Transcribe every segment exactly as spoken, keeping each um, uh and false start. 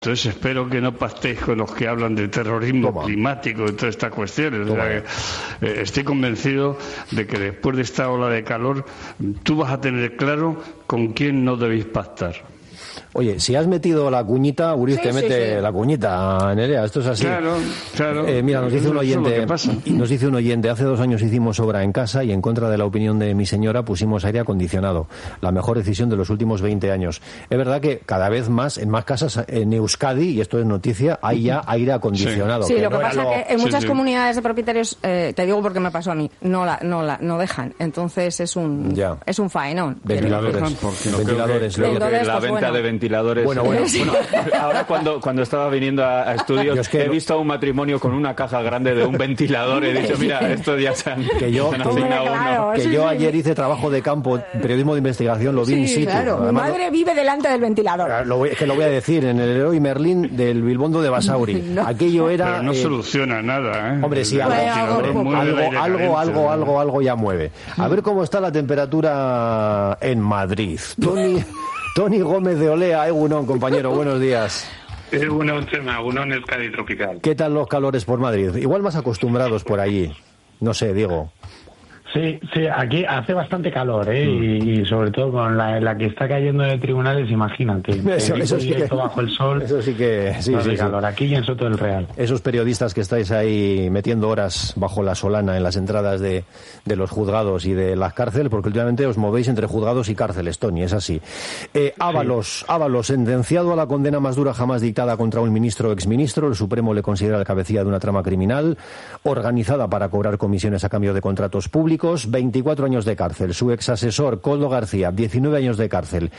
Entonces espero que no pactéis con los que hablan de terrorismo Toma. climático y todas estas cuestiones. O sea que, eh, estoy convencido de que después de esta ola de calor tú vas a tener claro con quién no debéis pactar. Oye, si has metido la cuñita, Uriz sí, te mete sí, sí. la cuñita, Nerea, esto es así. Claro, claro. Eh, mira, nos dice un oyente, nos dice un oyente, hace dos años hicimos obra en casa y en contra de la opinión de mi señora pusimos aire acondicionado. La mejor decisión de los últimos veinte años. Es verdad que cada vez más, en más casas en Euskadi, y esto es noticia, hay ya aire acondicionado. Sí, que lo que no pasa es lo... que en muchas sí, sí. comunidades de propietarios, eh, te digo porque me pasó a mí, no la, no la, no dejan. Entonces es un, ya. es un faenón. Ventiladores. No ventiladores. Que, Entonces, la pues, venta bueno. de ventiladores. Bueno, bueno. Bueno, ahora cuando, cuando estaba viniendo a, a estudios es que he visto a un matrimonio con una caja grande de un ventilador y he dicho, mira, esto ya se han, que yo, se han asignado claro, uno. Que sí, yo sí. ayer hice trabajo de campo, periodismo de investigación, lo vi Sí, in situ. claro. Mi Además, madre vive delante del ventilador. Lo voy, es que lo voy a decir, en el Leroy Merlin del Bilbondo de Basauri. No. Aquello era... Pero no eh, soluciona nada, ¿eh? Hombre, sí, algo, Bueno, algo, algo, algo, caliente, algo, algo, algo ya mueve. A ver cómo está la temperatura en Madrid. Tony, Tony Gómez de Olea, Egunon, compañero, buenos días. Egunon, Chema, Egunon, Euskadi tropical. ¿Qué tal los calores por Madrid? Igual más acostumbrados por allí. No sé, Diego. Sí, sí, aquí hace bastante calor, ¿eh? Mm. Y, y sobre todo con la, la que está cayendo de tribunales, imagínate. Eso, eso sí que, bajo el sol. Eso sí que... Sí, hace sí, calor, sí. Aquí y en Soto del Real. Esos periodistas que estáis ahí metiendo horas bajo la solana en las entradas de, de los juzgados y de las cárceles, porque últimamente os movéis entre juzgados y cárceles, Tony, es así. Eh, Ábalos, sí. Ábalos, sentenciado a la condena más dura jamás dictada contra un ministro o exministro. El Supremo le considera la cabecilla de una trama criminal organizada para cobrar comisiones a cambio de contratos públicos. veinticuatro años de cárcel. Su exasesor, Koldo García, diecinueve años de cárcel.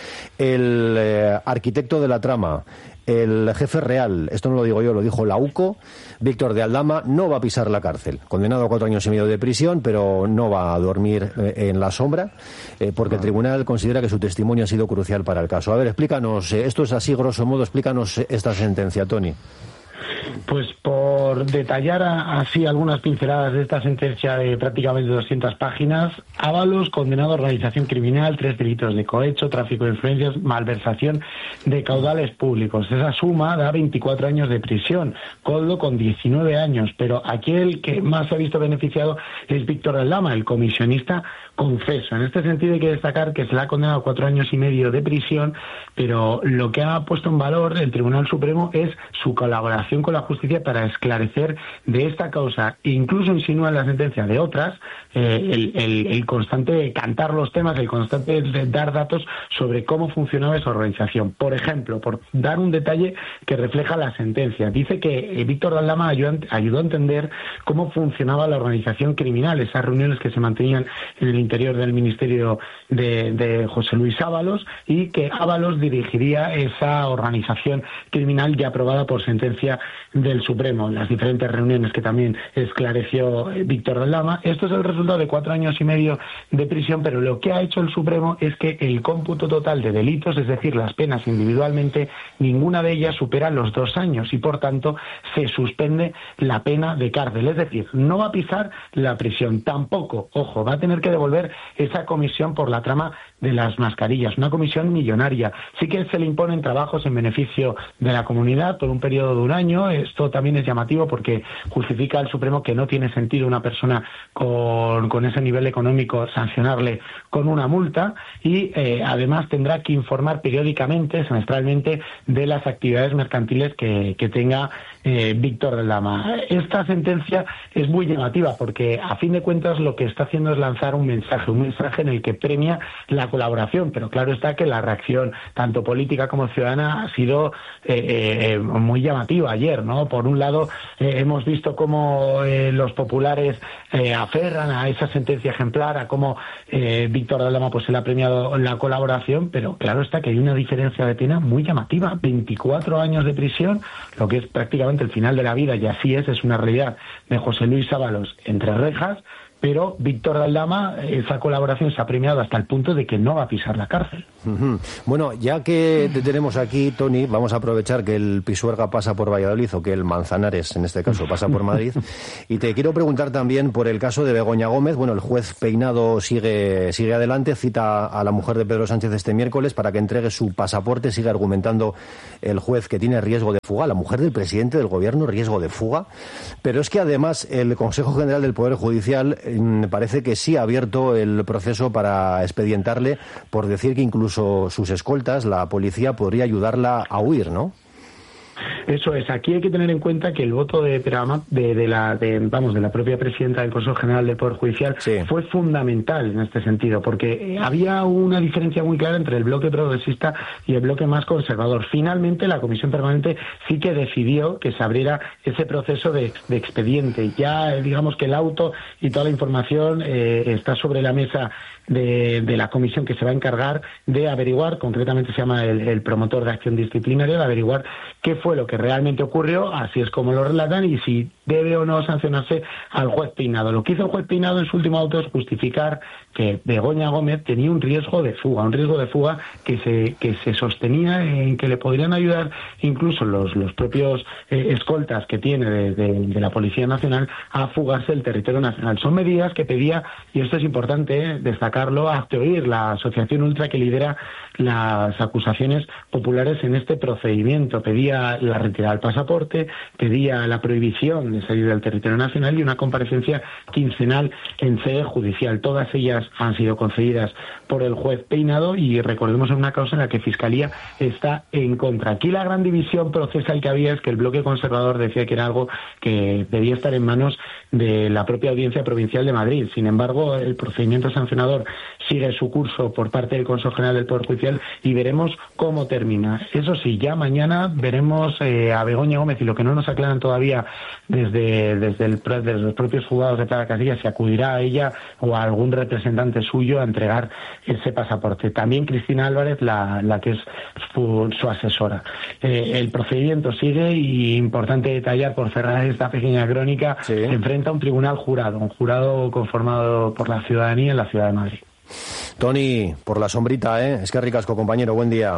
El eh, arquitecto de la trama, el jefe real, esto no lo digo yo, lo dijo la U C O, Víctor de Aldama, no va a pisar la cárcel. Condenado a cuatro años y medio de prisión, pero no va a dormir eh, en la sombra, eh, porque el tribunal considera que su testimonio ha sido crucial para el caso. A ver, explícanos, eh, esto es así grosso modo, explícanos esta sentencia, Tony. Pues por detallar así algunas pinceladas de esta sentencia de prácticamente doscientas páginas, Ábalos, condenado a organización criminal, tres delitos de cohecho, tráfico de influencias, malversación de caudales públicos. Esa suma da veinticuatro años de prisión, Koldo con diecinueve años, pero aquí el que más se ha visto beneficiado es Víctor Aldama, el comisionista confeso. En este sentido hay que destacar que se le ha condenado a cuatro años y medio de prisión, pero lo que ha puesto en valor el Tribunal Supremo es su colaboración con la justicia para esclarecer de esta causa. Incluso insinúa en la sentencia de otras eh, el, el, el constante cantar los temas, el constante dar datos sobre cómo funcionaba esa organización. Por ejemplo, por dar un detalle que refleja la sentencia, dice que eh, Víctor Aldama ayudó, ayudó a entender cómo funcionaba la organización criminal, esas reuniones que se mantenían en el interior del ministerio de, de José Luis Ábalos, y que Ábalos dirigiría esa organización criminal ya aprobada por sentencia del Supremo, las diferentes reuniones que también esclareció Víctor Aldama. Esto es el resultado de cuatro años y medio de prisión, pero lo que ha hecho el Supremo es que el cómputo total de delitos, es decir, las penas individualmente, ninguna de ellas supera los dos años y, por tanto, se suspende la pena de cárcel. Es decir, no va a pisar la prisión. Tampoco, ojo, va a tener que devolver esa comisión por la trama de las mascarillas, una comisión millonaria. Sí que se le imponen trabajos en beneficio de la comunidad por un periodo de un año. Esto también es llamativo porque justifica al Supremo que no tiene sentido una persona con, con ese nivel económico sancionarle con una multa, y eh, además tendrá que informar periódicamente, semestralmente, de las actividades mercantiles que, que tenga eh, Víctor Aldama. Esta sentencia es muy llamativa porque, a fin de cuentas, lo que está haciendo es lanzar un mensaje, un mensaje en el que premia la colaboración, pero claro está que la reacción, tanto política como ciudadana, ha sido eh, eh, muy llamativa ayer, ¿no? Por un lado, eh, hemos visto cómo eh, los populares eh, aferran a esa sentencia ejemplar, a cómo eh, Víctor Aldama pues se le ha premiado la colaboración, pero claro está que hay una diferencia de pena muy llamativa, veinticuatro años de prisión, lo que es prácticamente el final de la vida, y así es, es una realidad, de José Luis Ábalos entre rejas, pero Víctor Aldama, esa colaboración se ha premiado hasta el punto de que no va a pisar la cárcel. Uh-huh. Bueno, ya que te tenemos aquí, Tony, vamos a aprovechar que el Pisuerga pasa por Valladolid, o que el Manzanares, en este caso, pasa por Madrid, y te quiero preguntar también por el caso de Begoña Gómez. Bueno, el juez Peinado sigue, sigue adelante, cita a la mujer de Pedro Sánchez este miércoles para que entregue su pasaporte. Sigue argumentando el juez que tiene riesgo de fuga, la mujer del presidente del gobierno, riesgo de fuga. Pero es que además el Consejo General del Poder Judicial me parece que sí ha abierto el proceso para expedientarle por decir que incluso sus escoltas, la policía, podría ayudarla a huir, ¿no? Eso es. Aquí hay que tener en cuenta que el voto de, de, de la de, vamos de la propia presidenta del Consejo General del Poder Judicial sí. fue fundamental en este sentido, porque había una diferencia muy clara entre el bloque progresista y el bloque más conservador. Finalmente, la Comisión Permanente sí que decidió que se abriera ese proceso de, de expediente. Ya, digamos que el auto y toda la información eh, está sobre la mesa de, de la comisión que se va a encargar de averiguar, concretamente se llama el, el promotor de acción disciplinaria, de averiguar qué fue lo que realmente ocurrió, así es como lo relatan, y si debe o no sancionarse al juez Peinado. Lo que hizo el juez Peinado en su último auto es justificar que Begoña Gómez tenía un riesgo de fuga, un riesgo de fuga que se que se sostenía en que le podrían ayudar incluso los los propios eh, escoltas que tiene de, de, de la Policía Nacional a fugarse del territorio nacional. Son medidas que pedía, y esto es importante eh, destacarlo, Acteoir, la asociación ultra que lidera las acusaciones populares en este procedimiento. Pedía la retirada del pasaporte, pedía la prohibición de salir del territorio nacional y una comparecencia quincenal en sede judicial. Todas ellas han sido concedidas por el juez Peinado y recordemos en una causa en la que Fiscalía está en contra. Aquí la gran división procesal que había es que el bloque conservador decía que era algo que debía estar en manos de la propia Audiencia Provincial de Madrid. Sin embargo, el procedimiento sancionador sigue su curso por parte del Consejo General del Poder Judicial y veremos cómo termina. Eso sí, ya mañana veremos eh, a Begoña Gómez, y lo que no nos aclaran todavía desde, desde, el, desde los propios juzgados de cada casilla, si acudirá a ella o a algún representante suyo a entregar ese pasaporte. También Cristina Álvarez, la, la que es su, su asesora. Eh, el procedimiento sigue y importante detallar, por cerrar esta pequeña crónica, sí. Se enfrenta a un tribunal jurado, un jurado conformado por la ciudadanía en la ciudad de Madrid. Tony, por la sombrita, ¿eh? Es que ricasco, compañero, buen día.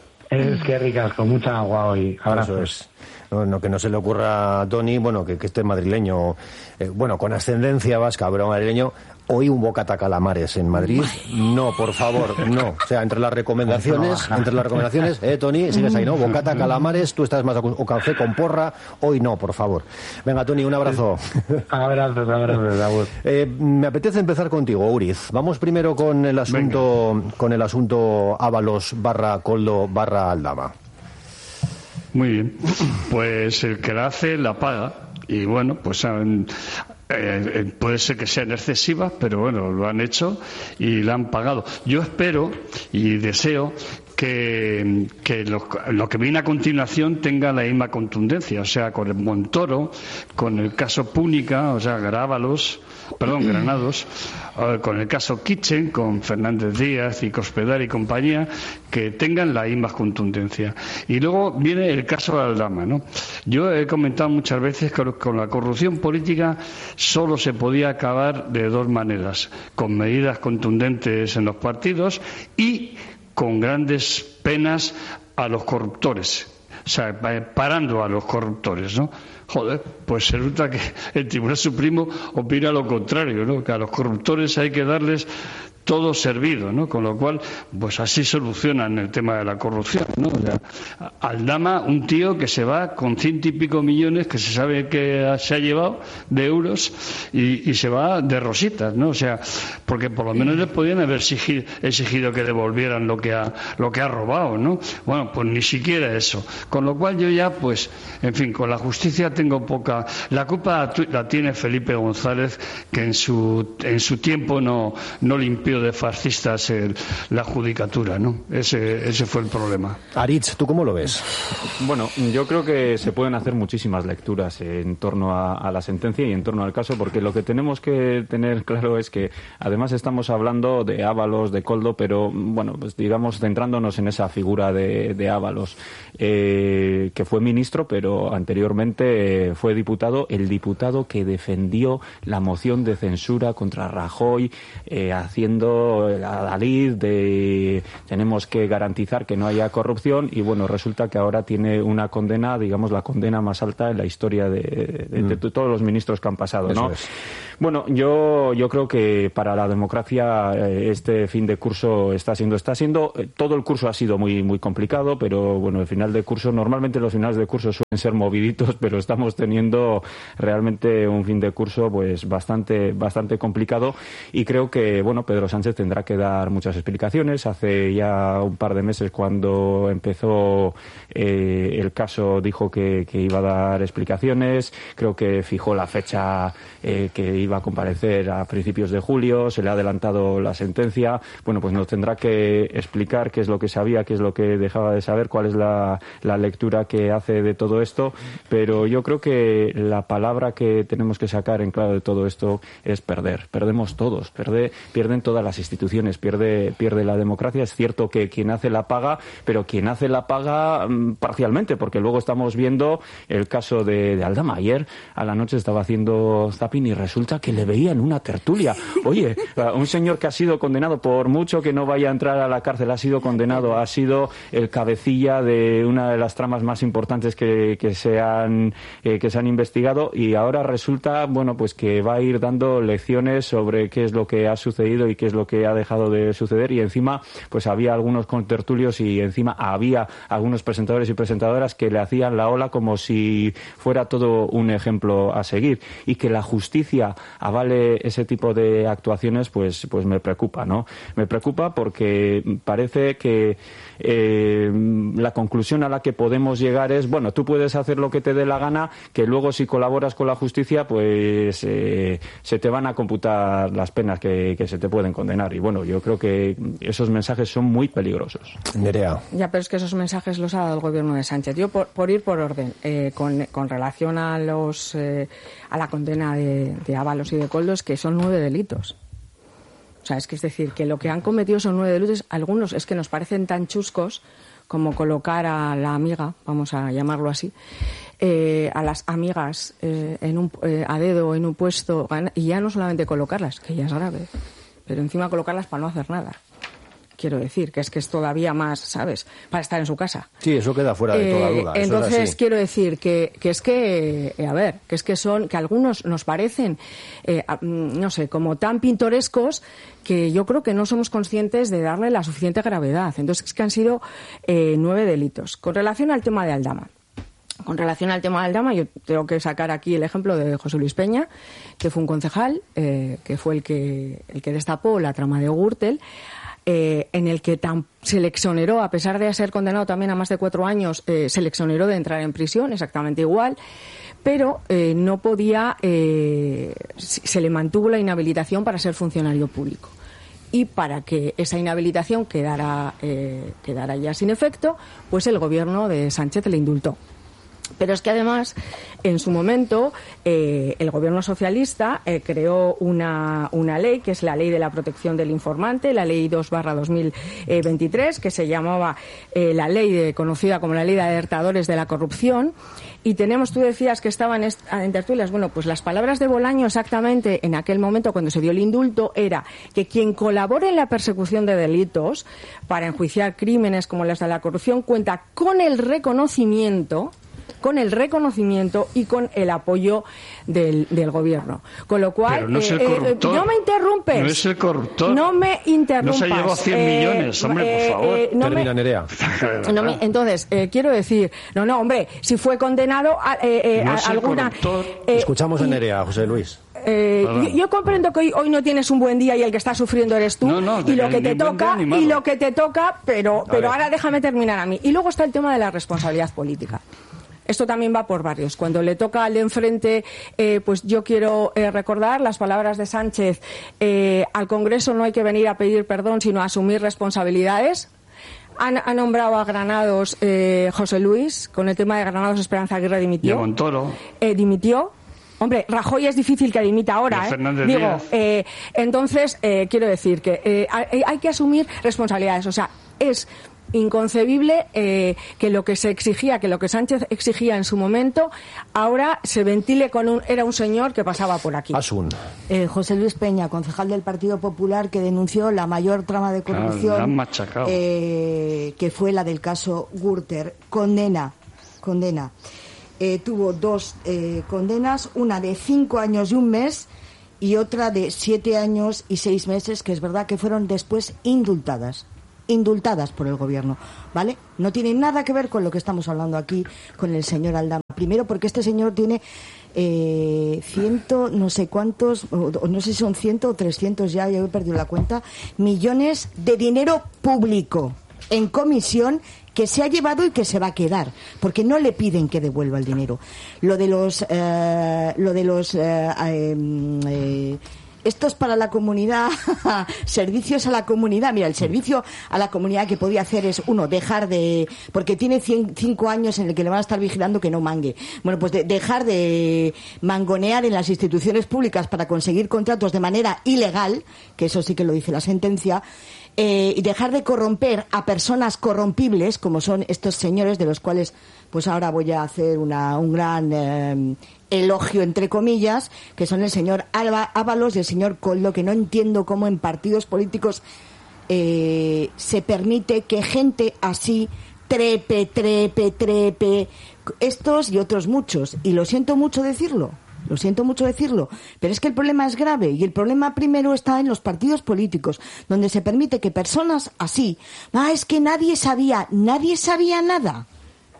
Es que ricasco, mucha agua hoy. Abrazos. Eso es. No, no, que no se le ocurra a Tony, bueno, que, que este madrileño, eh, bueno, con ascendencia vasca, pero madrileño, hoy un bocata calamares en Madrid. No, por favor, no. O sea, entre las recomendaciones, entre las recomendaciones, eh, Tony, sigues ahí, ¿no? Bocata calamares, tú estás más, o café con porra, hoy no, por favor. Venga, Tony, un abrazo. Abrazos, abrazos, eh, me apetece empezar contigo, Uriz. Vamos primero con el asunto, Venga. con el asunto Ábalos barra Koldo barra Aldama. Muy bien, pues el que la hace la paga y bueno, pues eh, eh, puede ser que sean excesivas, pero bueno, lo han hecho y la han pagado. Yo espero y deseo que, que lo, lo que viene a continuación tenga la misma contundencia, o sea, con el Montoro, con el caso Púnica, o sea, Ábalos, perdón, Granados, con el caso Kitchen, con Fernández Díaz y Cospedal y compañía, que tengan la misma contundencia. Y luego viene el caso de Aldama, ¿no? Yo he comentado muchas veces que con la corrupción política solo se podía acabar de dos maneras, con medidas contundentes en los partidos y con grandes penas a los corruptores, o sea, parando a los corruptores, ¿no? Joder, pues resulta que el Tribunal Supremo opina lo contrario, ¿no? Que a los corruptores hay que darles todo servido, ¿no? Con lo cual, pues así solucionan el tema de la corrupción, ¿no? O sea, Aldama, un tío que se va con ciento y pico millones que se sabe que se ha llevado de euros y, y se va de rositas, ¿no? O sea, porque por lo menos le podían haber exigido, exigido que devolvieran lo que ha lo que ha robado, ¿no? Bueno, pues ni siquiera eso. Con lo cual yo ya, pues, en fin, con la justicia tengo poca. La culpa la tiene Felipe González, que en su en su tiempo no no limpió apoyo de fascistas en la judicatura, ¿no? Ese, ese fue el problema. Aritz, ¿tú cómo lo ves? Bueno, yo creo que se pueden hacer muchísimas lecturas en torno a, a la sentencia y en torno al caso, porque lo que tenemos que tener claro es que además estamos hablando de Ábalos, de Koldo, pero bueno, pues digamos centrándonos en esa figura de, de Ábalos, eh, que fue ministro, pero anteriormente eh, fue diputado, el diputado que defendió la moción de censura contra Rajoy, eh, haciendo la Dalid de tenemos que garantizar que no haya corrupción, y bueno, resulta que ahora tiene una condena, digamos la condena más alta en la historia de, de, mm. de, de todos los ministros que han pasado, ¿no? Es. Bueno, yo yo creo que para la democracia eh, este fin de curso está siendo está siendo eh, todo el curso ha sido muy muy complicado, pero bueno, el final de curso, normalmente los finales de curso suelen ser moviditos, pero estamos teniendo realmente un fin de curso pues bastante bastante complicado, y creo que bueno, Pedro Sánchez tendrá que dar muchas explicaciones. Hace ya un par de meses, cuando empezó eh, el caso, dijo que, que iba a dar explicaciones. Creo que fijó la fecha eh, que iba a comparecer a principios de julio. Se le ha adelantado la sentencia. Bueno, pues nos tendrá que explicar qué es lo que sabía, qué es lo que dejaba de saber, cuál es la, la lectura que hace de todo esto. Pero yo creo que la palabra que tenemos que sacar en claro de todo esto es perder. Perdemos todos. Pierde, pierden todas las instituciones. Pierde, pierde la democracia. Es cierto que quien hace la paga, pero quien hace la paga mmm, parcialmente, porque luego estamos viendo el caso de, de Aldama. Ayer a la noche estaba haciendo zapping y resulta que le veían una tertulia. Oye, un señor que ha sido condenado, por mucho que no vaya a entrar a la cárcel, ha sido condenado, ha sido el cabecilla de una de las tramas más importantes que, que, se, han, eh, que se han investigado, y ahora resulta, bueno, pues que va a ir dando lecciones sobre qué es lo que ha sucedido y qué es lo que ha dejado de suceder, y encima pues había algunos contertulios y encima había algunos presentadores y presentadoras que le hacían la ola como si fuera todo un ejemplo a seguir, y que la justicia avale ese tipo de actuaciones, pues pues me preocupa, ¿no? Me preocupa porque parece que eh, la conclusión a la que podemos llegar es, bueno, tú puedes hacer lo que te dé la gana, que luego si colaboras con la justicia, pues eh, se te van a computar las penas que, que se te pueden condenar. Y bueno, yo creo que esos mensajes son muy peligrosos. Nerea. Ya, pero es que esos mensajes los ha dado el gobierno de Sánchez. Yo, por, por ir por orden, eh, con, con relación a los eh, a la condena de, de Ábalos y de Koldo, es que son nueve delitos. O sea, es que es decir, que lo que han cometido son nueve delitos. Algunos es que nos parecen tan chuscos como colocar a la amiga, vamos a llamarlo así, eh, a las amigas eh, en un, eh, a dedo en un puesto, y ya no solamente colocarlas, que ya es grave, pero encima colocarlas para no hacer nada. Quiero decir, que es que es todavía más, ¿sabes?, para estar en su casa. Sí, eso queda fuera de toda duda. Eh, entonces, quiero decir que, que es que, eh, a ver, que es que son, que algunos nos parecen, eh, no sé, como tan pintorescos que yo creo que no somos conscientes de darle la suficiente gravedad. Entonces, es que han sido eh, nueve delitos. Con relación al tema de Aldama. Con relación al tema de Aldama, yo tengo que sacar aquí el ejemplo de José Luis Peña, que fue un concejal, eh, que fue el que, el que destapó la trama de Gürtel. Eh, en el que tan, se le exoneró, a pesar de ser condenado también a más de cuatro años, eh, se le exoneró de entrar en prisión, exactamente igual, pero eh, no podía, eh, se le mantuvo la inhabilitación para ser funcionario público. Y para que esa inhabilitación quedara, eh, quedara ya sin efecto, pues el gobierno de Sánchez le indultó. Pero es que además, en su momento, eh, el gobierno socialista eh, creó una, una ley, que es la Ley de la Protección del Informante, la Ley dos barra dos mil veintitrés, que se llamaba eh, la ley de, conocida como la Ley de Alertadores de la Corrupción. Y tenemos, tú decías que estaban en tertulias, bueno, pues las palabras de Bolaño exactamente en aquel momento cuando se dio el indulto era que quien colabore en la persecución de delitos para enjuiciar crímenes como los de la corrupción cuenta con el reconocimiento con el reconocimiento y con el apoyo del, del gobierno. Con lo cual, pero no es el corruptor. Eh, no me interrumpes. No es el corruptor. No me interrumpas. No se llevó cien eh, millones, hombre, eh, por favor. Eh, no Termina, me, Nerea. No me, entonces, eh, quiero decir, no, no, hombre, si fue condenado a, eh, eh, no a es alguna... Eh, Escuchamos a Nerea, José Luis. Eh, yo, yo comprendo que hoy, hoy no tienes un buen día y el que está sufriendo eres tú, no, no, y lo que te ni toca buen día, ni y lo que te toca, pero pero ahora déjame terminar a mí. Y luego está el tema de la responsabilidad política. esto también va por barrios. Cuando le toca al de enfrente, eh, pues yo quiero eh, recordar las palabras de Sánchez, eh, al Congreso no hay que venir a pedir perdón, sino a asumir responsabilidades. Han, ha nombrado a Granados eh, José Luis, con el tema de Granados Esperanza Aguirre dimitió. Y a Montoro. Eh, dimitió. Hombre, Rajoy es difícil que dimita ahora, ¿eh? Digo, eh, entonces, eh, quiero decir que eh, hay, hay que asumir responsabilidades. O sea, es inconcebible eh, que lo que se exigía, que lo que Sánchez exigía en su momento, ahora se ventile con un... Era un señor que pasaba por aquí. Asun. Eh, José Luis Peña, concejal del Partido Popular, que denunció la mayor trama de corrupción, ah, eh, que fue la del caso Gürtel. Condena, condena. Eh, tuvo dos eh, condenas, una de cinco años y un mes y otra de siete años y seis meses, que es verdad que fueron después indultadas. indultadas por el gobierno, ¿vale? No tiene nada que ver con lo que estamos hablando aquí con el señor Aldama. Primero porque este señor tiene eh, ciento, no sé cuántos, o, o no sé si son ciento o trescientos ya, ya he perdido la cuenta, millones de dinero público en comisión que se ha llevado y que se va a quedar, porque no le piden que devuelva el dinero. Lo de los, eh, lo de los, eh, eh, eh, estos para la comunidad, servicios a la comunidad. Mira, el servicio a la comunidad que podía hacer es, uno, dejar de... Porque tiene cien, cinco años en el que le van a estar vigilando que no mangue. Bueno, pues de, dejar de mangonear en las instituciones públicas para conseguir contratos de manera ilegal, que eso sí que lo dice la sentencia, eh, y dejar de corromper a personas corrompibles, como son estos señores, de los cuales pues ahora voy a hacer una, un gran... Eh, elogio entre comillas, que son el señor Alba, Ábalos y el señor Koldo, que no entiendo cómo en partidos políticos eh, se permite que gente así trepe, trepe, trepe, estos y otros muchos, y lo siento mucho decirlo, lo siento mucho decirlo, pero es que el problema es grave, y el problema primero está en los partidos políticos, donde se permite que personas así, ah, es que nadie sabía, nadie sabía nada.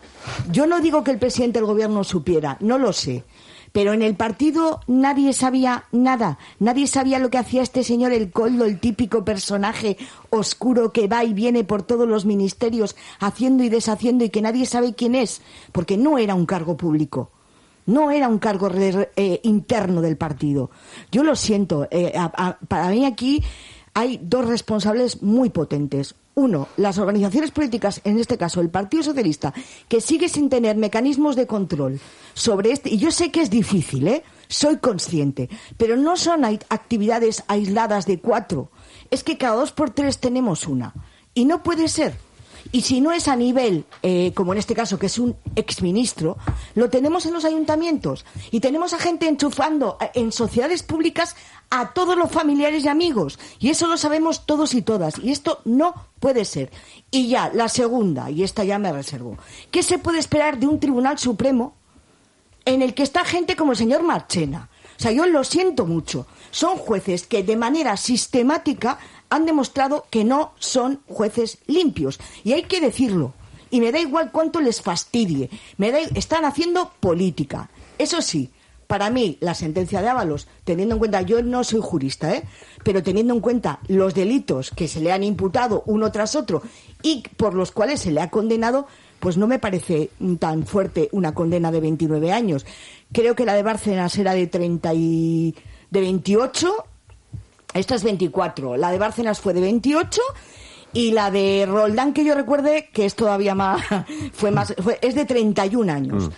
Yo no digo que el presidente del gobierno supiera, no lo sé, pero en el partido nadie sabía nada, nadie sabía lo que hacía este señor el Koldo, el típico personaje oscuro que va y viene por todos los ministerios haciendo y deshaciendo y que nadie sabe quién es, porque no era un cargo público, no era un cargo eh, interno del partido. Yo lo siento, eh, a, a, para mí aquí hay dos responsables muy potentes. Uno, las organizaciones políticas, en este caso el Partido Socialista, que sigue sin tener mecanismos de control sobre este, y yo sé que es difícil, ¿eh? Soy consciente, pero no son actividades aisladas de cuatro, es que cada dos por tres tenemos una, y no puede ser. Y si no es a nivel, eh, como en este caso, que es un exministro, lo tenemos en los ayuntamientos. Y tenemos a gente enchufando en sociedades públicas a todos los familiares y amigos. Y eso lo sabemos todos y todas. Y esto no puede ser. Y ya, la segunda, y esta ya me reservo. ¿Qué se puede esperar de un Tribunal Supremo en el que está gente como el señor Marchena? O sea, yo lo siento mucho. Son jueces que de manera sistemática han demostrado que no son jueces limpios. Y hay que decirlo. Y me da igual cuánto les fastidie. Me da, están haciendo política. Eso sí, para mí, la sentencia de Ábalos, teniendo en cuenta, yo no soy jurista, ¿eh? pero teniendo en cuenta los delitos que se le han imputado uno tras otro y por los cuales se le ha condenado, pues no me parece tan fuerte una condena de veintinueve años. Creo que la de Bárcenas era de treinta y... de veintiocho... Esta es veinticuatro, la de Bárcenas fue de veintiocho y la de Roldán, que yo recuerde, que es todavía más, fue más, fue, es de treinta y un años. Mm.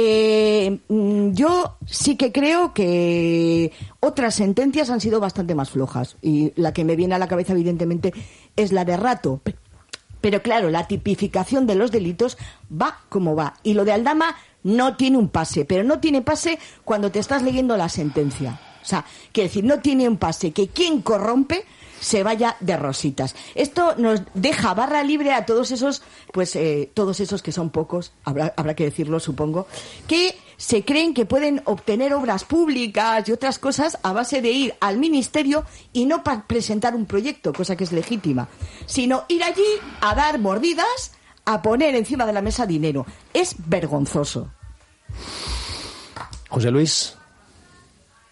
Eh, yo sí que creo que otras sentencias han sido bastante más flojas y la que me viene a la cabeza evidentemente es la de Rato. Pero claro, la tipificación de los delitos va como va. Y lo de Aldama no tiene un pase, pero no tiene pase cuando te estás leyendo la sentencia. O sea, quiere decir, no tiene un pase que quien corrompe se vaya de rositas. Esto nos deja barra libre a todos esos, pues eh, todos esos que son pocos, habrá, habrá que decirlo, supongo, que se creen que pueden obtener obras públicas y otras cosas a base de ir al ministerio y no para presentar un proyecto, cosa que es legítima, sino ir allí a dar mordidas, a poner encima de la mesa dinero. Es vergonzoso. José Luis.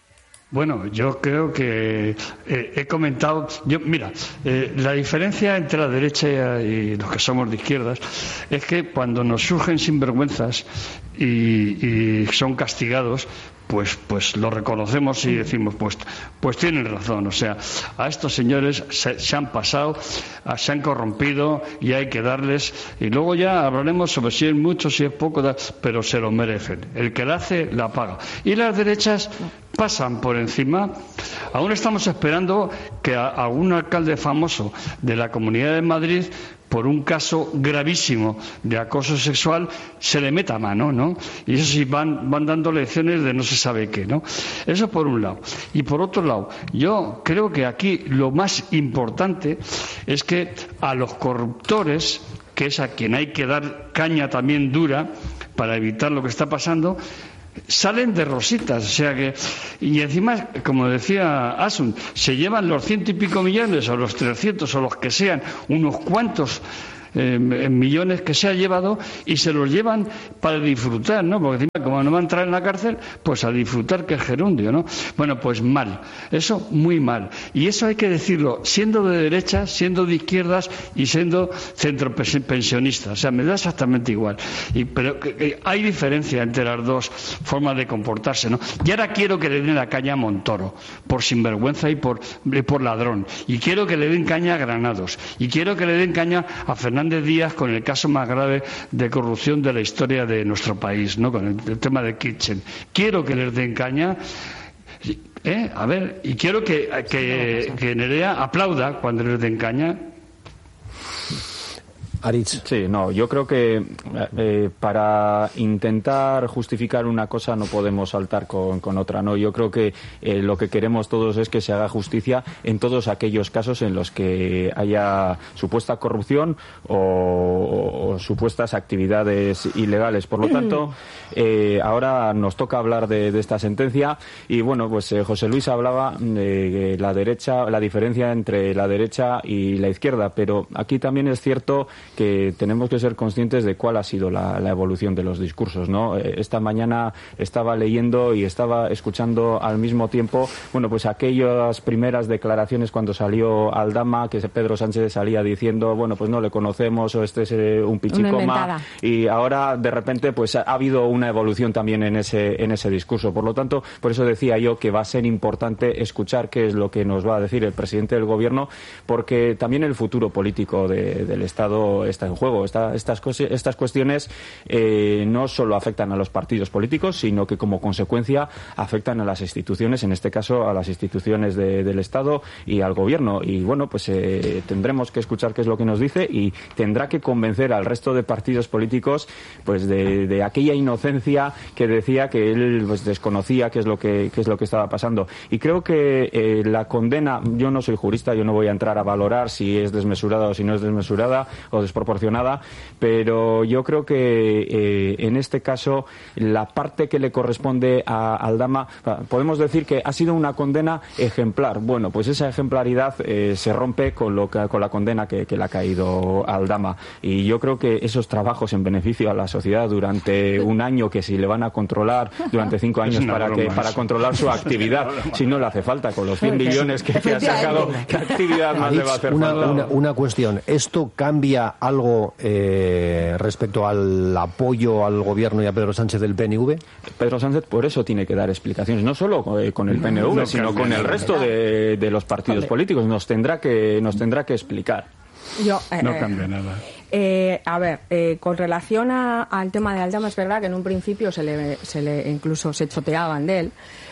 Bueno, yo creo que eh, he comentado, yo mira, eh, la diferencia entre la derecha y los que somos de izquierdas es que cuando nos surgen sinvergüenzas y, y son castigados, pues pues lo reconocemos y decimos pues pues tienen razón, o sea, a estos señores se, se han pasado, se han corrompido y hay que darles, y luego ya hablaremos sobre si es mucho, si es poco, pero se lo merecen, el que la hace la paga. Y las derechas pasan por encima. Aún estamos esperando que a algún alcalde famoso de la Comunidad de Madrid, por un caso gravísimo de acoso sexual, se le meta mano, ¿no? Y eso sí, van, van dando lecciones de no se sabe qué, ¿no? Eso por un lado. Y por otro lado, yo creo que aquí lo más importante es que a los corruptores, que es a quien hay que dar caña también dura para evitar lo que está pasando, salen de rositas, o sea que, y encima, como decía Asun, se llevan los ciento y pico millones o los trescientos o los que sean, unos cuantos eh, millones que se ha llevado, y se los llevan para disfrutar, ¿no? Porque encima, como no va a entrar en la cárcel, pues a disfrutar, que es gerundio, ¿no? Bueno, pues mal, eso muy mal, y eso hay que decirlo siendo de derechas, siendo de izquierdas y siendo centropensionistas, o sea, me da exactamente igual, y, pero eh, hay diferencia entre las dos formas de comportarse, ¿no? Y ahora quiero que le den la caña a Montoro por sinvergüenza y por, y por ladrón, y quiero que le den caña a Granados, y quiero que le den caña a Fernández Díaz con el caso más grave de corrupción de la historia de nuestro país, ¿no? Con el, el tema de Kitchen. Quiero que les den caña, ¿eh? A ver, y quiero que, que, que Nerea aplauda cuando les den caña. Aritz. Sí, no, yo creo que eh, para intentar justificar una cosa no podemos saltar con, con otra, ¿no? Yo creo que eh, lo que queremos todos es que se haga justicia en todos aquellos casos en los que haya supuesta corrupción o, o, o supuestas actividades ilegales. Por lo tanto, eh, ahora nos toca hablar de, de esta sentencia y, bueno, pues eh, José Luis hablaba de la derecha, la diferencia entre la derecha y la izquierda, pero aquí también es cierto que tenemos que ser conscientes de cuál ha sido la, la evolución de los discursos, ¿no? Esta mañana estaba leyendo y estaba escuchando al mismo tiempo, bueno, pues aquellas primeras declaraciones cuando salió Aldama, que Pedro Sánchez salía diciendo, bueno, pues no le conocemos o este es eh, un pichicoma, y ahora de repente pues ha habido una evolución también en ese en ese discurso. Por lo tanto, por eso decía yo que va a ser importante escuchar qué es lo que nos va a decir el presidente del Gobierno, porque también el futuro político de, del Estado está en juego. Esta, estas, estas cuestiones eh, no solo afectan a los partidos políticos, sino que como consecuencia afectan a las instituciones, en este caso a las instituciones de, del Estado y al Gobierno. Y bueno, pues eh, tendremos que escuchar qué es lo que nos dice y tendrá que convencer al resto de partidos políticos pues de, de aquella inocencia que decía que él pues, desconocía qué es lo que qué es lo que estaba pasando. Y creo que eh, la condena, yo no soy jurista, yo no voy a entrar a valorar si es desmesurada o si no es desmesurada o desproporcionada, pero yo creo que eh, en este caso la parte que le corresponde a Aldama, podemos decir que ha sido una condena ejemplar. Bueno, pues esa ejemplaridad eh, se rompe con lo que, con la condena que, que le ha caído a Aldama, y yo creo que esos trabajos en beneficio a la sociedad durante un año, que si le van a controlar durante cinco años para que para controlar su actividad, si no le hace falta con los cien millones que, que ha sacado, ¿qué actividad más le va a hacer una, falta? Una, una cuestión, ¿esto cambia algo eh, respecto al apoyo al Gobierno y a Pedro Sánchez del P N V? Pedro Sánchez por eso tiene que dar explicaciones, no solo con el P N V, no, sino con el resto de, de los partidos vale. políticos. Nos tendrá que nos tendrá que explicar. Yo, eh, no cambia nada. Eh, a ver, eh, con relación a, al tema de Aldama, es verdad que en un principio se le, se le incluso se choteaban de él.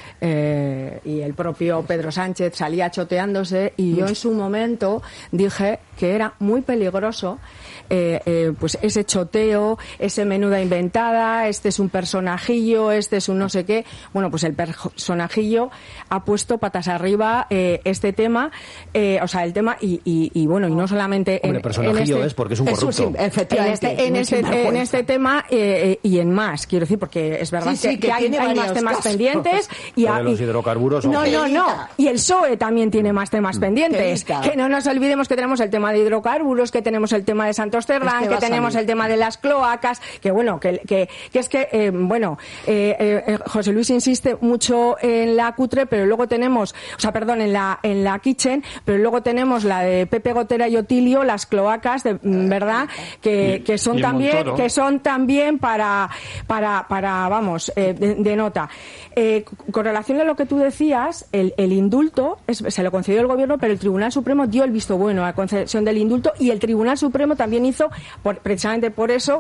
Eh, y el propio Pedro Sánchez salía choteándose, y yo en su momento dije que era muy peligroso eh, eh, pues ese choteo, ese menuda inventada, este es un personajillo, este es un no sé qué. Bueno, pues el personajillo ha puesto patas arriba eh, este tema, eh, o sea, el tema y, y, y bueno, y no solamente Hombre, en, personajillo en este, es porque es un corrupto. Es un, efectivamente, en este, en, este, en este tema eh, y en más, quiero decir, porque es verdad sí, sí, que, que, que hay, hay más temas casos. pendientes y de los hidrocarburos. No, no, no. Y el P S O E también tiene más temas pendientes. Que no nos olvidemos que tenemos el tema de hidrocarburos, que tenemos el tema de Santa Santos Cerdán, este que tenemos el tema de las cloacas, que bueno, que, que, que es que, eh, bueno, eh, eh, José Luis insiste mucho en la cutre, pero luego tenemos, o sea, perdón, en la, en la kitchen, pero luego tenemos la de Pepe Gotera y Otilio, las cloacas, de, ¿verdad? Que, que son también, que son también para, para, para, vamos, eh, de, de nota. Eh, con relación a lo que tú decías, el, el indulto es, se lo concedió el gobierno, pero el Tribunal Supremo dio el visto bueno a la concesión del indulto, y el Tribunal Supremo también hizo, por, precisamente por eso,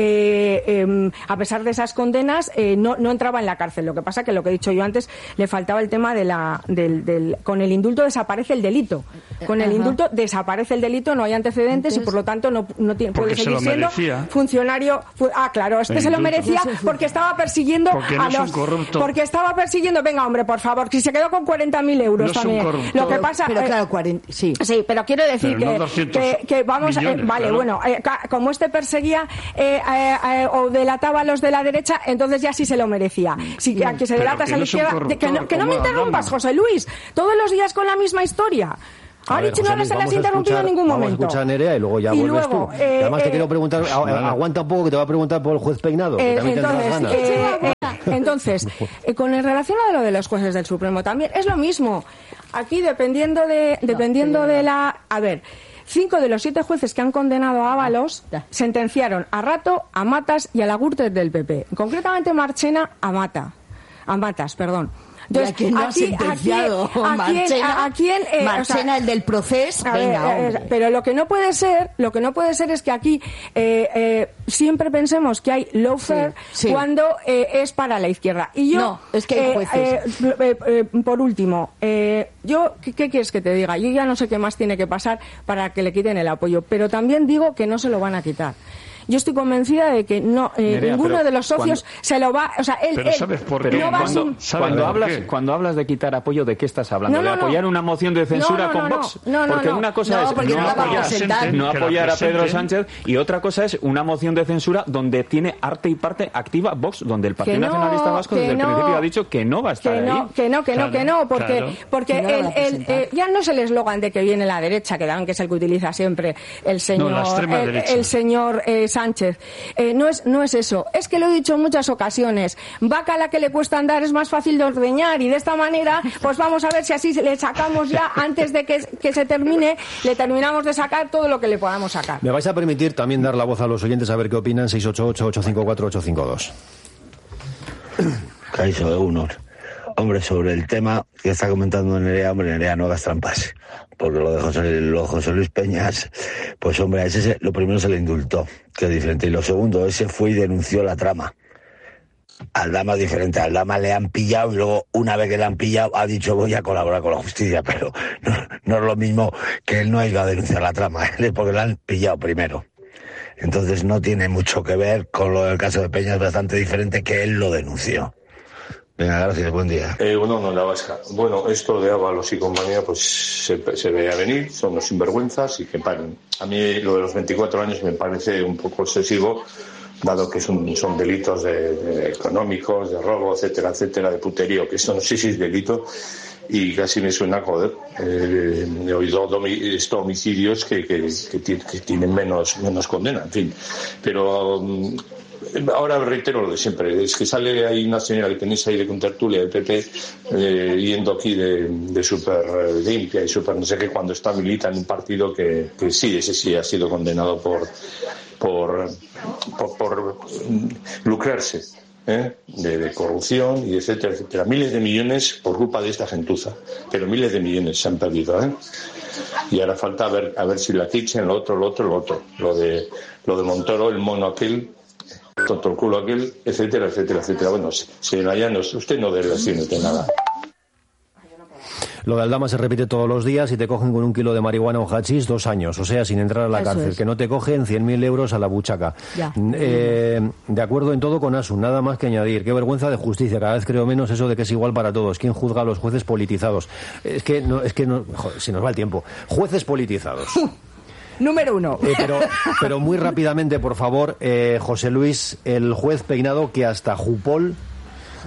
eh, eh, a pesar de esas condenas, eh, no, no entraba en la cárcel. Lo que pasa que lo que he dicho yo antes, le faltaba el tema de la, del, del, con el indulto desaparece el delito. Con el Ajá. indulto desaparece el delito, no hay antecedentes. Entonces, y por lo tanto no, no tiene, puede seguir siendo funcionario. Fu- ah, claro, este el se lo merecía porque estaba persiguiendo porque a no los, porque estaba persiguiendo, venga hombre, por favor, si se quedó con cuarenta mil euros no también. Lo que pasa, pero eh, claro, cuarenta, sí. Sí, pero quiero decir pero que, no que, que vamos, millones, eh, vale, claro. bueno, eh, como este perseguía eh, eh, eh, o delataba a los de la derecha, entonces ya sí se lo merecía. Si que, que se delatas a la izquierda, de, que no, que no me interrumpas, José Luis, todos los días con la misma historia. A ver, no se las has interrumpido en ningún momento. Vamos a escuchar a Nerea y luego ya y vuelves luego, tú. Eh, además te eh, quiero preguntar, a, a, aguanta un poco que te va a preguntar por el juez Peinado, que eh, también entonces, tendrás ganas. Eh, eh, entonces, eh, con el relación a lo de los jueces del Supremo también es lo mismo. Aquí dependiendo de, dependiendo de la, a ver. Cinco de los siete jueces que han condenado a Ábalos sentenciaron a Rato, a Matas y a la Gürtel del P P. Concretamente Marchena a Mata, a Matas, perdón. Entonces, ¿quién no ha sentenciado? ¿A quién, a Marchena, a quién, eh, Marchena, o sea, el del proceso. Venga, ver, eh, pero lo que no puede ser, lo que no puede ser es que aquí eh, eh, siempre pensemos que hay lawfare sí, sí. cuando eh, es para la izquierda. Y yo, no, es que hay jueces. Eh, eh, eh, por último, eh, yo, ¿qué, ¿qué quieres que te diga? Yo ya no sé qué más tiene que pasar para que le quiten el apoyo, pero también digo que no se lo van a quitar. Yo estoy convencida de que no eh, Nerea, ninguno de los socios cuando, se lo va, o sea, él, pero él sabes por qué no va cuando, sin, cuando hablas cuando hablas de quitar apoyo, ¿de qué estás hablando? No, no, ¿De apoyar no. una moción de censura no, no, con no, Vox? no, no, porque no, una cosa no, es porque no no apoyar, no apoyar a Pedro Sánchez y otra cosa es una moción de censura donde tiene arte y parte activa Vox, donde el Partido no, Nacionalista Vasco desde no, el principio ha dicho que no va a estar que no, ahí. Que no, que no, claro, que no, porque claro. porque no el, el, eh, ya no es el eslogan de que viene la derecha, que dan que es el que utiliza siempre el señor no, el, el señor eh, Sánchez. Eh, no es no es eso, es que lo he dicho en muchas ocasiones, vaca a la que le cuesta andar es más fácil de ordeñar, y de esta manera pues vamos a ver si así le sacamos ya, antes de que, que se termine, le terminamos de sacar todo lo que le podamos sacar. Me vais a permitir también dar la voz a los oyentes a ver qué opinan. Seis ocho ocho, ocho cinco cuatro, ocho cinco dos. Caizo de unos. Hombre, sobre el tema que está comentando Nerea, hombre, Nerea, no hagas trampas. Porque lo de José, lo de José Luis Peñas, pues hombre, a ese lo primero se le indultó, que es diferente. Y lo segundo, ese fue y denunció la trama. Aldama es diferente. Aldama le han pillado y luego, una vez que le han pillado, ha dicho voy a colaborar con la justicia. Pero no, no es lo mismo que él no haya ido a denunciar la trama, ¿eh? Porque le han pillado primero. Entonces no tiene mucho que ver con lo del caso de Peñas, bastante diferente, que él lo denunció. Venga, gracias, buen día. Eh, bueno, no, la vasca. Bueno, esto de Ábalos y compañía, pues se, se veía venir, son los sinvergüenzas y que paren. A mí lo de los veinticuatro años me parece un poco excesivo, dado que son, son delitos de, de económicos, de robo, etcétera, etcétera, de puterío, que son sí, sí, delito, y casi me suena, joder, eh, he oído domi, esto, homicidios que, que, que, que tienen menos, menos condena, en fin. Pero... Um, ahora reitero lo de siempre, es que sale ahí una señora que tenéis ahí de contertulia del P P eh, yendo aquí de, de súper limpia y súper no sé qué, cuando está milita en un partido que, que sí, ese sí ha sido condenado por por, por, por lucrarse, ¿eh? de, de corrupción y etcétera, etcétera. Miles de millones por culpa de esta gentuza, pero miles de millones se han perdido, ¿eh? Y ahora falta a ver, a ver si la kitchen, lo otro, lo otro, lo otro, lo de, lo de Montoro, el mono aquel, tonto el culo aquel, etcétera, etcétera, etcétera. Bueno, señora Llanos, usted no debe decirnos de nada. Lo de Aldama se repite todos los días y te cogen con un kilo de marihuana o hachís dos años, o sea, sin entrar a la Eso cárcel. Es. Que no te cogen cien mil euros a la buchaca. Eh, de acuerdo en todo con Asun, nada más que añadir. Qué vergüenza de justicia, cada vez creo menos eso de que es igual para todos. ¿Quién juzga a los jueces politizados? Es que, no, es que no, joder, se nos va el tiempo. Jueces politizados. Número uno. Eh, pero, pero muy rápidamente, por favor, eh, José Luis, el juez Peinado, que hasta Jupol,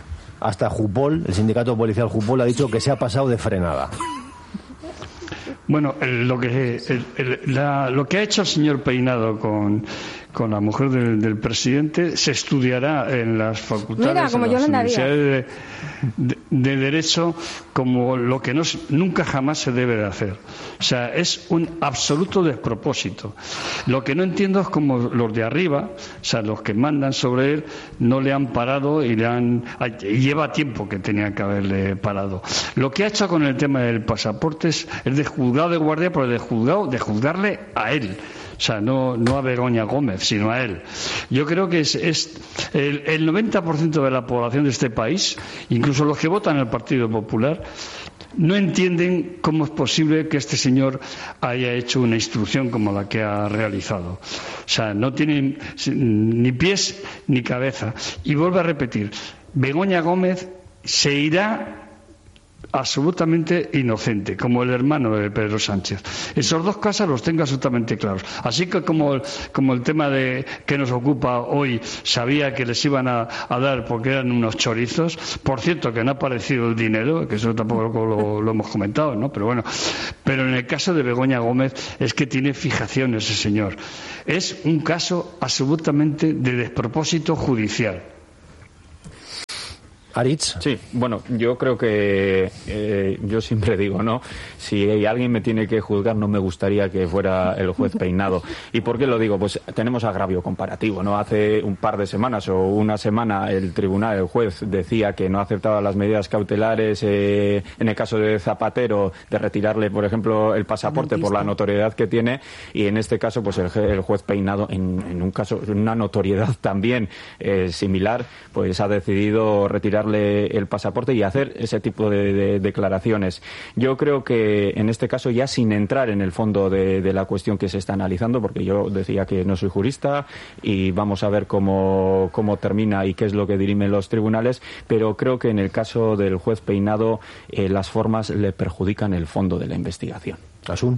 hasta Jupol, el sindicato policial Jupol, ha dicho que se ha pasado de frenada. Bueno, el, lo que el, el, la, lo que ha hecho el señor Peinado con, con la mujer del, del presidente se estudiará en las facultades, Mira, como en las universidades de, de, de Derecho, como lo que no, nunca jamás se debe de hacer. O sea, es un absoluto despropósito. Lo que no entiendo es cómo los de arriba, o sea, los que mandan sobre él, no le han parado y le han... Y lleva tiempo que tenían que haberle parado. Lo que ha hecho con el tema del pasaporte es, es de juzgado de guardia, pero de juzgado de juzgarle a él. O sea, no, no a Begoña Gómez, sino a él. Yo creo que es, es el, el noventa por ciento de la población de este país, incluso los que votan al Partido Popular, no entienden cómo es posible que este señor haya hecho una instrucción como la que ha realizado. O sea, no tienen ni pies ni cabeza. Y vuelvo a repetir, Begoña Gómez se irá absolutamente inocente, como el hermano de Pedro Sánchez. Esos dos casos los tengo absolutamente claros. Así que como, como el tema de que nos ocupa hoy, sabía que les iban a, a dar porque eran unos chorizos. Por cierto, que no ha aparecido el dinero, que eso tampoco lo, lo hemos comentado, ¿no? Pero bueno, pero en el caso de Begoña Gómez es que tiene fijación ese señor. Es un caso absolutamente de despropósito judicial. Aritz. Sí, bueno, yo creo que eh, yo siempre digo, ¿no? Si alguien me tiene que juzgar, no me gustaría que fuera el juez Peinado. ¿Y por qué lo digo? Pues tenemos agravio comparativo, ¿no? Hace un par de semanas o una semana el tribunal, el juez, decía que no aceptaba las medidas cautelares eh, en el caso de Zapatero, de retirarle, por ejemplo, el pasaporte por la notoriedad que tiene, y en este caso, pues el, el juez Peinado, en, en un caso, una notoriedad también eh, similar, pues ha decidido retirar el pasaporte y hacer ese tipo de, de declaraciones. Yo creo que en este caso, ya sin entrar en el fondo de, de la cuestión que se está analizando, porque yo decía que no soy jurista y vamos a ver cómo, cómo termina y qué es lo que dirimen los tribunales, pero creo que en el caso del juez Peinado eh, las formas le perjudican el fondo de la investigación. Asun.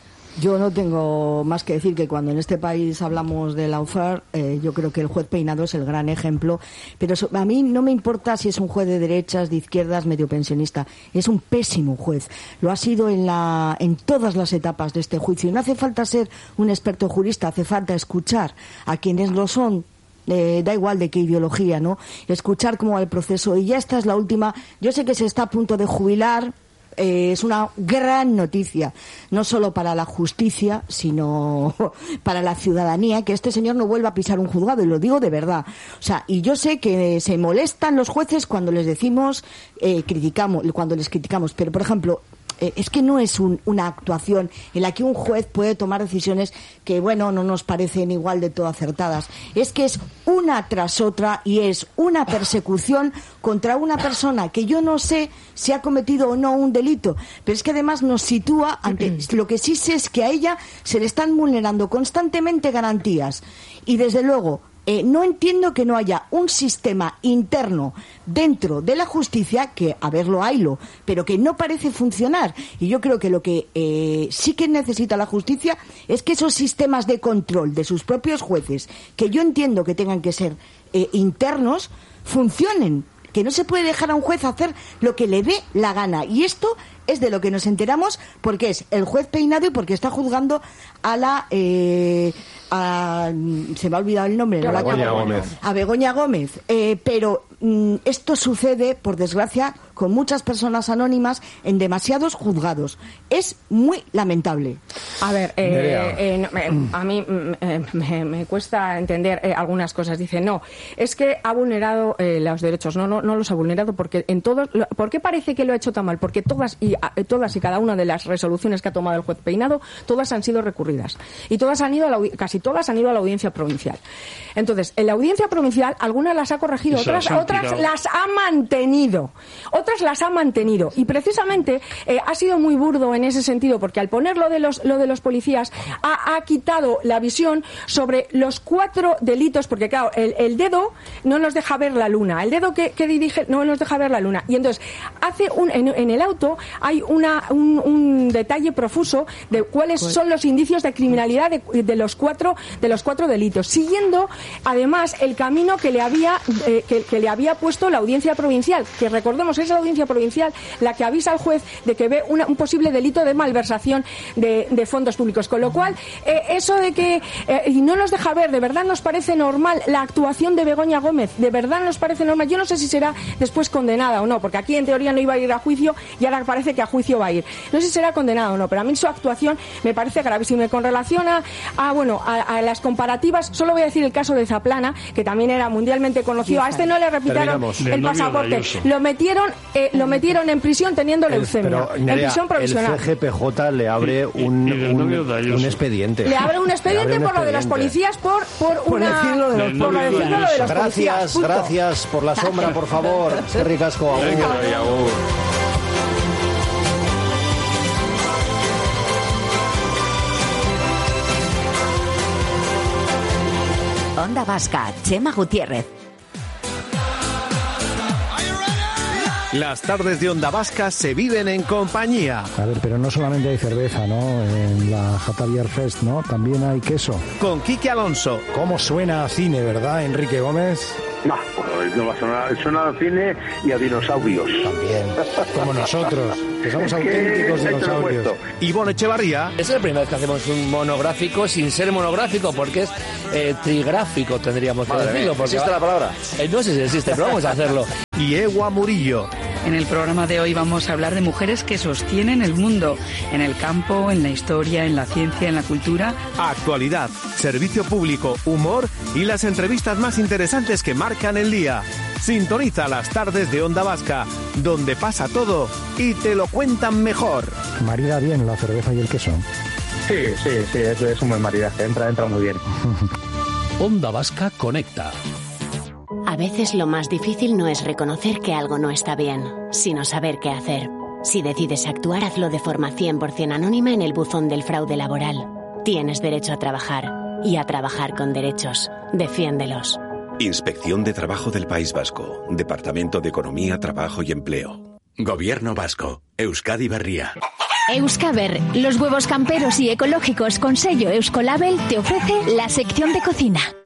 Yo no tengo más que decir que cuando en este país hablamos de lawfare, eh, yo creo que el juez Peinado es el gran ejemplo, pero eso, a mí no me importa si es un juez de derechas, de izquierdas, medio pensionista, es un pésimo juez. Lo ha sido en, la, en todas las etapas de este juicio. Y no hace falta ser un experto jurista, hace falta escuchar a quienes lo son. Eh, da igual de qué ideología, ¿no? Escuchar cómo va el proceso. Y ya esta es la última. Yo sé que se está a punto de jubilar. Eh, es una gran noticia, no solo para la justicia, sino para la ciudadanía, que este señor no vuelva a pisar un juzgado, y lo digo de verdad. O sea, y yo sé que se molestan los jueces cuando les decimos, eh, criticamos, cuando les criticamos, pero por ejemplo, Eh, es que no es un, una actuación en la que un juez puede tomar decisiones que, bueno, no nos parecen igual de todo acertadas. Es que es una tras otra y es una persecución contra una persona que yo no sé si ha cometido o no un delito, pero es que además nos sitúa ante lo que sí sé es que a ella se le están vulnerando constantemente garantías y, desde luego, Eh, no entiendo que no haya un sistema interno dentro de la justicia, que, a verlo, haylo, pero que no parece funcionar. Y yo creo que lo que eh, sí que necesita la justicia es que esos sistemas de control de sus propios jueces, que yo entiendo que tengan que ser eh, internos, funcionen. Que no se puede dejar a un juez hacer lo que le dé la gana. Y esto es de lo que nos enteramos porque es el juez Peinado y porque está juzgando a la... Eh, a, se me ha olvidado el nombre. A ¿no? Begoña Gómez. A Begoña Gómez. Eh, pero mm, esto sucede, por desgracia, con muchas personas anónimas en demasiados juzgados. Es muy lamentable. A ver, eh, eh, no, eh, a mí eh, me, me cuesta entender eh, algunas cosas. Dice, no, es que ha vulnerado eh, los derechos. No, no, no los ha vulnerado porque en todos. ¿Por qué parece que lo ha hecho tan mal? Porque todas y a, todas y cada una de las resoluciones que ha tomado el juez Peinado, todas han sido recurridas y todas han ido a la, casi todas han ido a la audiencia provincial. Entonces, en la audiencia provincial, algunas las ha corregido, otras, otras las ha mantenido, otras las ha mantenido y precisamente eh, ha sido muy burdo en ese sentido porque al poner lo de los lo de los policías ha, ha quitado la visión sobre los cuatro delitos, porque claro, el, el dedo no nos deja ver la luna, el dedo que, que dirige no nos deja ver la luna y entonces hace un en, en el auto hay una, un, un detalle profuso de cuáles pues, son los indicios de criminalidad de, de los cuatro de los cuatro delitos, siguiendo además el camino que le había eh, que, que le había puesto la audiencia provincial, que recordemos es la audiencia provincial la que avisa al juez de que ve una, un posible delito de malversación de, de fondos públicos, con lo cual eh, eso de que eh, y no nos deja ver, de verdad nos parece normal la actuación de Begoña Gómez, de verdad nos parece normal. Yo no sé si será después condenada o no, porque aquí en teoría no iba a ir a juicio y ahora parece que a juicio va a ir. No sé si será condenada o no, pero a mí su actuación me parece gravísima. Con relación a, a bueno, a, a las comparativas, solo voy a decir el caso de Zaplana, que también era mundialmente conocido. A este no le repitaron el pasaporte. Lo metieron, eh, lo metieron en prisión teniendo leucemia. Pero, Nerea, en prisión provisional. El C G P J le abre un, un, un expediente. Le abre un expediente por lo de los policías, por, por, por una... Decirlo de los, por lo decirlo de los gracias, policías. Punto. Gracias por la sombra, por favor. Qué ricasco. Onda Vasca, Chema Gutiérrez. Las tardes de Onda Vasca se viven en compañía. A ver, pero no solamente hay cerveza, ¿no? En la Jatavier Fest, ¿no? También hay queso. Con Quique Alonso. ¿Cómo suena a cine, verdad, Enrique Gómez? No, no va a sonar, suena a cine y a dinosaurios. También, como nosotros, que somos auténticos dinosaurios. Ivonne Echevarría. Es la primera vez que hacemos un monográfico sin ser monográfico, porque es eh, trigráfico, tendríamos que Madre decirlo. Porque ¿existe va... la palabra? Eh, no sé si existe, pero vamos a hacerlo. Y Ewa Murillo. En el programa de hoy vamos a hablar de mujeres que sostienen el mundo, en el campo, en la historia, en la ciencia, en la cultura. Actualidad, servicio público, humor y las entrevistas más interesantes que marcan el día. Sintoniza las tardes de Onda Vasca, donde pasa todo y te lo cuentan mejor. Marida bien la cerveza y el queso. Sí, sí, sí, eso es un buen maridaje, entra, entra muy bien. Onda Vasca conecta. A veces lo más difícil no es reconocer que algo no está bien, sino saber qué hacer. Si decides actuar, hazlo de forma cien por ciento anónima en el buzón del fraude laboral. Tienes derecho a trabajar y a trabajar con derechos. Defiéndelos. Inspección de Trabajo del País Vasco. Departamento de Economía, Trabajo y Empleo. Gobierno Vasco. Euskadi Berria. Euskaber, los huevos camperos y ecológicos con sello Euskolabel te ofrece la sección de cocina.